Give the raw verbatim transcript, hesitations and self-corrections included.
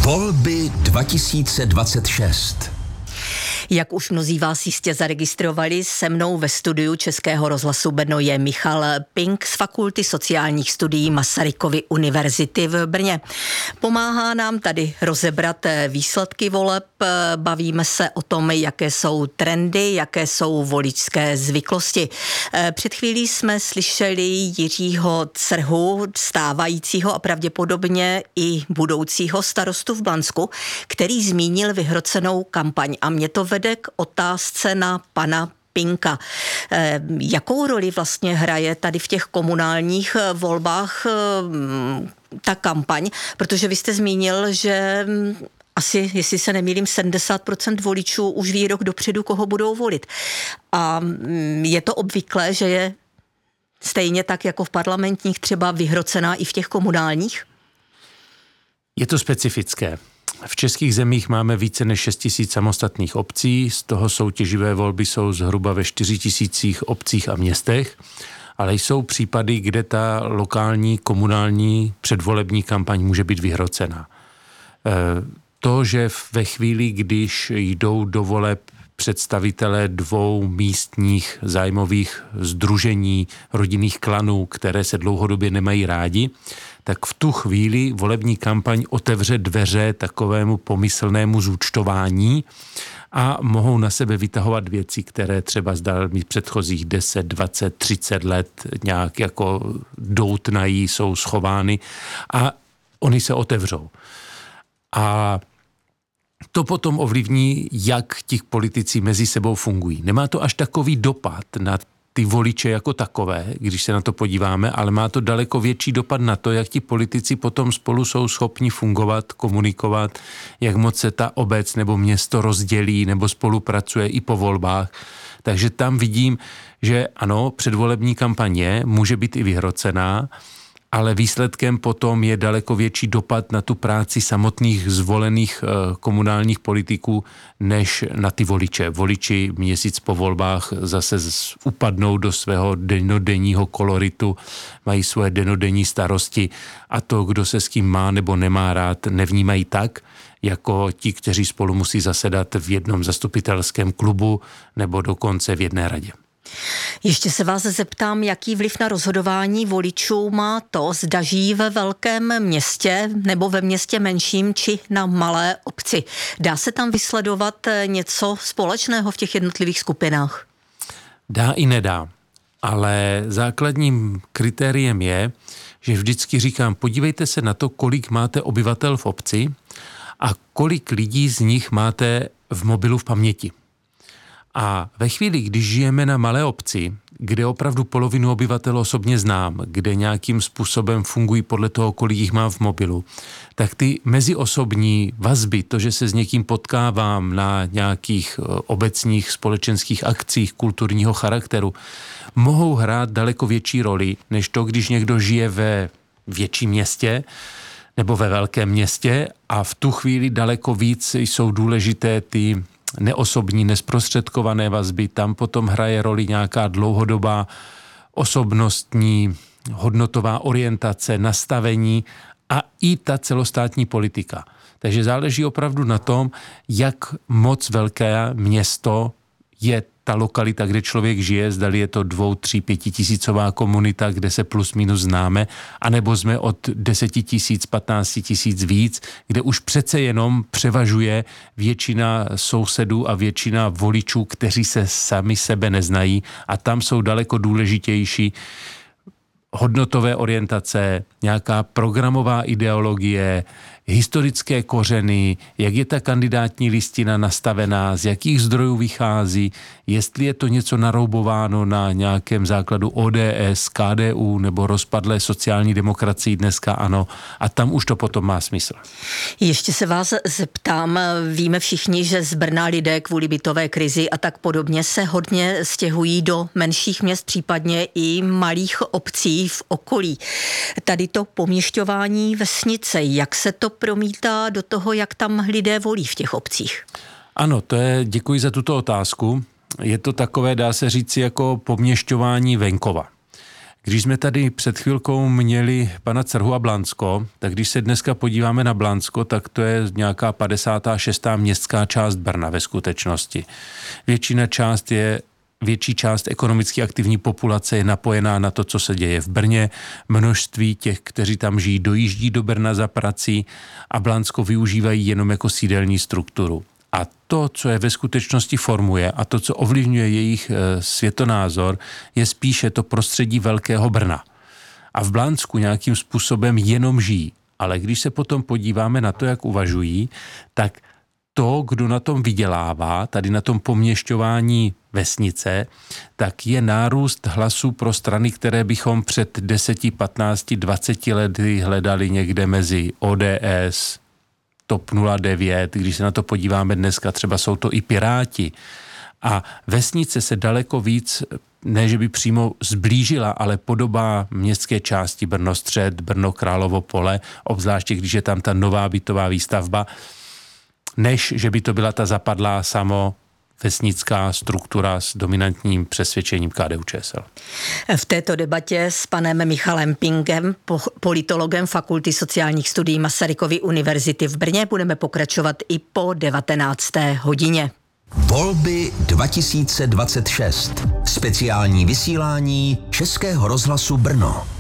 Volby dva tisíce dvacet šest. Jak už mnozí vás jistě zaregistrovali, se mnou ve studiu Českého rozhlasu Brno je Michal Pink z Fakulty sociálních studií Masarykovy univerzity v Brně. Pomáhá nám tady rozebrat výsledky voleb, bavíme se o tom, jaké jsou trendy, jaké jsou voličské zvyklosti. Před chvílí jsme slyšeli Jiřího Crhu, stávajícího a pravděpodobně i budoucího starostu v Blansku, který zmínil vyhrocenou kampaň a mě to vede k otázce na pana Pinka. Eh, jakou roli vlastně hraje tady v těch komunálních volbách eh, ta kampaň? Protože vy jste zmínil, že asi, jestli se nemýlím, sedmdesát procent voličů už ví rok dopředu, koho budou volit. A je to obvyklé, že je stejně tak jako v parlamentních třeba vyhrocená i v těch komunálních? Je to specifické. V českých zemích máme více než šest tisíc samostatných obcí, z toho soutěživé volby jsou zhruba ve čtyři tisících obcích a městech, ale jsou případy, kde ta lokální komunální předvolební kampaň může být vyhrocená. To, že ve chvíli, když jdou do voleb představitelé dvou místních zájmových sdružení, rodinných klanů, které se dlouhodobě nemají rádi, tak v tu chvíli volební kampaň otevře dveře takovému pomyslnému zúčtování a mohou na sebe vytahovat věci, které třeba zdal mít předchozích deset, dvacet, třicet let nějak jako doutnají, jsou schovány a oni se otevřou. A to potom ovlivní, jak ti politici mezi sebou fungují. Nemá to až takový dopad na ty voliče jako takové, když se na to podíváme, ale má to daleko větší dopad na to, jak ti politici potom spolu jsou schopni fungovat, komunikovat, jak moc se ta obec nebo město rozdělí nebo spolupracuje i po volbách. Takže tam vidím, že ano, předvolební kampaně může být i vyhrocená, ale výsledkem potom je daleko větší dopad na tu práci samotných zvolených komunálních politiků, než na ty voliče. Voliči měsíc po volbách zase upadnou do svého denodenního koloritu, mají svoje denodenní starosti a to, kdo se s kým má nebo nemá rád, nevnímají tak, jako ti, kteří spolu musí zasedat v jednom zastupitelském klubu nebo dokonce v jedné radě. Ještě se vás zeptám, jaký vliv na rozhodování voličů má to, zda žijí ve velkém městě nebo ve městě menším či na malé obci. Dá se tam vysledovat něco společného v těch jednotlivých skupinách? Dá i nedá, ale základním kritériem je, že vždycky říkám, podívejte se na to, kolik máte obyvatel v obci a kolik lidí z nich máte v mobilu v paměti. A ve chvíli, když žijeme na malé obci, kde opravdu polovinu obyvatel osobně znám, kde nějakým způsobem fungují podle toho, kolik jich mám v mobilu, tak ty meziosobní vazby, to, že se s někým potkávám na nějakých obecních společenských akcích kulturního charakteru, mohou hrát daleko větší roli, než to, když někdo žije ve větším městě nebo ve velkém městě a v tu chvíli daleko víc jsou důležité ty neosobní, nesprostředkované vazby, tam potom hraje roli nějaká dlouhodobá osobnostní, hodnotová orientace, nastavení a i ta celostátní politika. Takže záleží opravdu na tom, jak moc velké město je ta lokalita, kde člověk žije, zdali je to dvou, tří, pětitisícová komunita, kde se plus minus známe, anebo jsme od deseti tisíc, patnácti tisíc víc, kde už přece jenom převažuje většina sousedů a většina voličů, kteří se sami sebe neznají a tam jsou daleko důležitější hodnotové orientace, nějaká programová ideologie, historické kořeny, jak je ta kandidátní listina nastavená, z jakých zdrojů vychází, jestli je to něco naroubováno na nějakém základu O D S, K D U nebo rozpadlé sociální demokracii dneska ano a tam už to potom má smysl. Ještě se vás zeptám, víme všichni, že z Brna lidé kvůli bytové krizi a tak podobně se hodně stěhují do menších měst, případně i malých obcí v okolí. Tady to poměšťování vesnice, jak se to promítá do toho, jak tam lidé volí v těch obcích? Ano, to je, děkuji za tuto otázku. Je to takové, dá se říci, jako poměšťování venkova, Když jsme tady před chvilkou měli pana Crhu a Blansko, tak když se dneska podíváme na Blansko, tak to je nějaká padesátá šestá městská část Brna ve skutečnosti. Většina část je Větší část ekonomicky aktivní populace je napojená na to, co se děje v Brně. Množství těch, kteří tam žijí, dojíždí do Brna za prací a Blansko využívají jenom jako sídelní strukturu. A to, co je ve skutečnosti formuje a to, co ovlivňuje jejich e, světonázor, je spíše to prostředí Velkého Brna. A v Blansku nějakým způsobem jenom žijí. Ale když se potom podíváme na to, jak uvažují, tak to, kdo na tom vydělává, tady na tom poměšťování vesnice, tak je nárůst hlasů pro strany, které bychom před deseti, patnácti, dvaceti lety hledali někde mezi O D S, T O P nula devět, když se na to podíváme dneska, třeba jsou to i Piráti. A vesnice se daleko víc, ne že by přímo zblížila, ale podobá městské části Brno střed, Brno Královo pole, obzvláště když je tam ta nová bytová výstavba, než že by to byla ta zapadlá samo vesnická struktura s dominantním přesvědčením K D U Č S L. V této debatě s panem Michalem Pingem, politologem Fakulty sociálních studií Masarykovy univerzity v Brně, budeme pokračovat i po devatenácté hodině. Volby dva tisíce dvacet šest. Speciální vysílání Českého rozhlasu Brno.